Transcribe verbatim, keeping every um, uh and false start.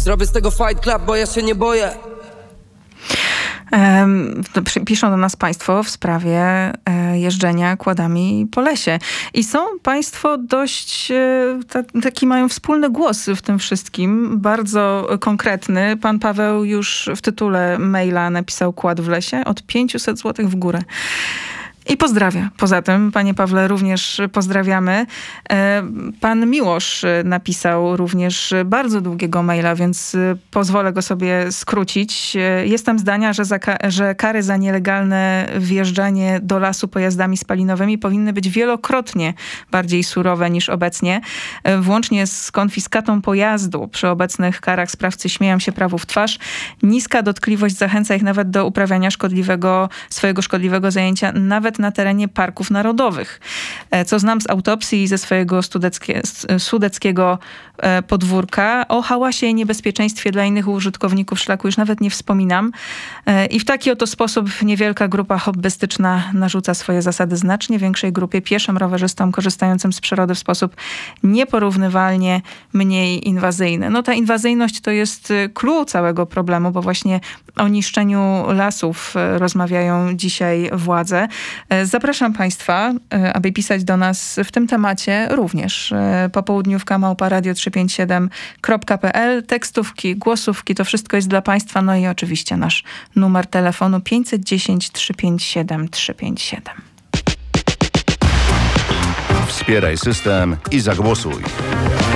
Zrobię z tego fight club, bo ja się nie boję. Piszą do nas państwo w sprawie jeżdżenia kładami po lesie. I są państwo dość, taki mają wspólny głos w tym wszystkim, bardzo konkretny. Pan Paweł już w tytule maila napisał kład w lesie od pięćset złotych w górę. I pozdrawia. Poza tym, panie Pawle, również pozdrawiamy. Pan Miłosz napisał również bardzo długiego maila, więc pozwolę go sobie skrócić. Jestem zdania, że, za, że kary za nielegalne wjeżdżanie do lasu pojazdami spalinowymi powinny być wielokrotnie bardziej surowe niż obecnie. Włącznie z konfiskatą pojazdu. Przy obecnych karach sprawcy śmieją się prawu w twarz. Niska dotkliwość zachęca ich nawet do uprawiania szkodliwego, swojego szkodliwego zajęcia, nawet na terenie parków narodowych. Co znam z autopsji i ze swojego studeckie, sudeckiego podwórka. O hałasie i niebezpieczeństwie dla innych użytkowników szlaku już nawet nie wspominam. I w taki oto sposób niewielka grupa hobbystyczna narzuca swoje zasady znacznie większej grupie pieszym rowerzystom korzystającym z przyrody w sposób nieporównywalnie mniej inwazyjny. No ta inwazyjność to jest clue całego problemu, bo właśnie o niszczeniu lasów rozmawiają dzisiaj władze. Zapraszam państwa, aby pisać do nas w tym temacie również. Popołudniówka małpa radio trzysta pięćdziesiąt siedem kropka p l. Tekstówki, głosówki, to wszystko jest dla państwa. No i oczywiście nasz numer telefonu pięćset dziesięć trzysta pięćdziesiąt siedem trzysta pięćdziesiąt siedem. Wspieraj system i zagłosuj.